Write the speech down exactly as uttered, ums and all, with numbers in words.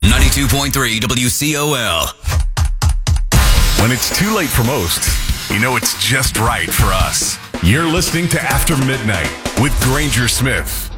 ninety-two point three W C O L. When it's too late for most, you know it's just right for us. You're listening to After Midnight with Granger Smith.